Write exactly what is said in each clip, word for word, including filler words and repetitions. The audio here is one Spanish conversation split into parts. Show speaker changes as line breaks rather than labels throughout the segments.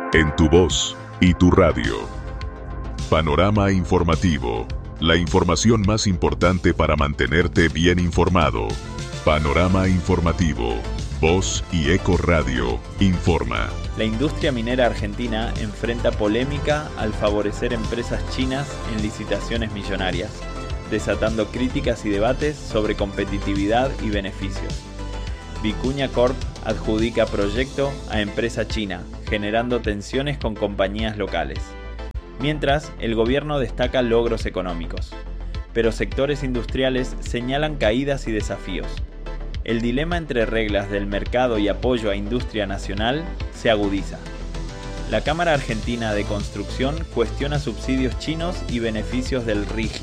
En tu voz y tu radio. Panorama Informativo. La información más importante para mantenerte bien informado. Panorama Informativo. Voz y Eco Radio. Informa.
La industria minera argentina enfrenta polémica al favorecer empresas chinas en licitaciones millonarias, desatando críticas y debates sobre competitividad y beneficios. Vicuña Corp adjudica proyecto a empresa china, generando tensiones con compañías locales. Mientras, el gobierno destaca logros económicos, pero sectores industriales señalan caídas y desafíos. El dilema entre reglas del mercado y apoyo a industria nacional se agudiza. La Cámara Argentina de Construcción cuestiona subsidios chinos y beneficios del RIGI.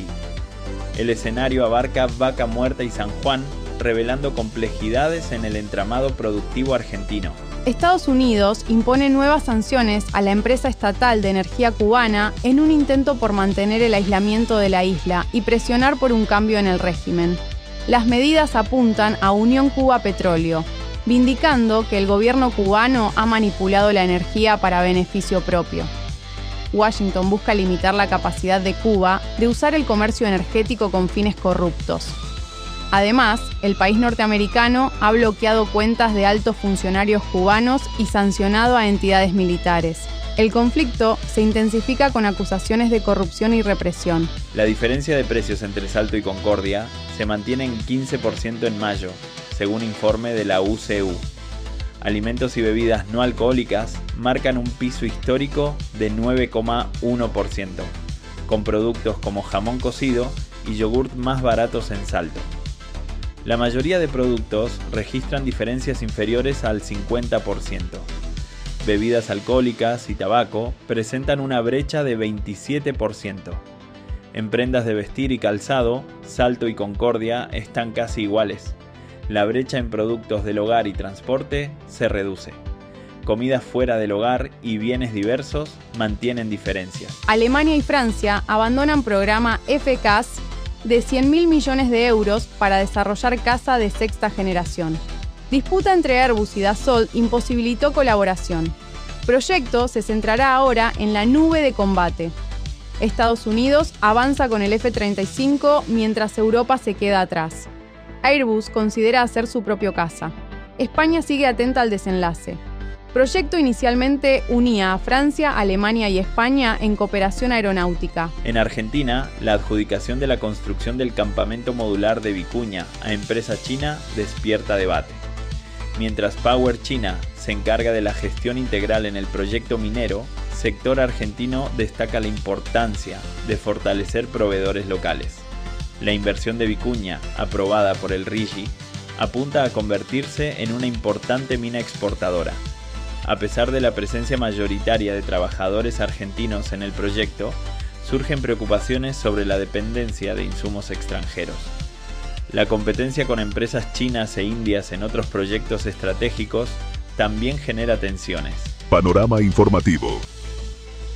El escenario abarca Vaca Muerta y San Juan, revelando complejidades en el entramado productivo argentino.
Estados Unidos impone nuevas sanciones a la empresa estatal de energía cubana en un intento por mantener el aislamiento de la isla y presionar por un cambio en el régimen. Las medidas apuntan a Unión Cuba Petróleo, vindicando que el gobierno cubano ha manipulado la energía para beneficio propio. Washington busca limitar la capacidad de Cuba de usar el comercio energético con fines corruptos. Además, el país norteamericano ha bloqueado cuentas de altos funcionarios cubanos y sancionado a entidades militares. El conflicto se intensifica con acusaciones de corrupción y represión.
La diferencia de precios entre Salto y Concordia se mantiene en quince por ciento en mayo, según informe de la U C U. Alimentos y bebidas no alcohólicas marcan un piso histórico de nueve coma uno por ciento, con productos como jamón cocido y yogurt más baratos en Salto. La mayoría de productos registran diferencias inferiores al cincuenta por ciento. Bebidas alcohólicas y tabaco presentan una brecha de veintisiete por ciento. En prendas de vestir y calzado, Salto y Concordia están casi iguales. La brecha en productos del hogar y transporte se reduce. Comidas fuera del hogar y bienes diversos mantienen diferencias.
Alemania y Francia abandonan programa F C A S de cien mil millones de euros para desarrollar casa de sexta generación. Disputa entre Airbus y Dassault imposibilitó colaboración. Proyecto se centrará ahora en la nube de combate. Estados Unidos avanza con el F treinta y cinco mientras Europa se queda atrás. Airbus considera hacer su propio caza. España sigue atenta al desenlace. Proyecto inicialmente unía a Francia, Alemania y España en cooperación aeronáutica.
En Argentina, la adjudicación de la construcción del campamento modular de Vicuña a empresa china despierta debate. Mientras Power China se encarga de la gestión integral en el proyecto minero, sector argentino destaca la importancia de fortalecer proveedores locales. La inversión de Vicuña, aprobada por el RIGI, apunta a convertirse en una importante mina exportadora. A pesar de la presencia mayoritaria de trabajadores argentinos en el proyecto, surgen preocupaciones sobre la dependencia de insumos extranjeros. La competencia con empresas chinas e indias en otros proyectos estratégicos también genera tensiones.
Panorama Informativo.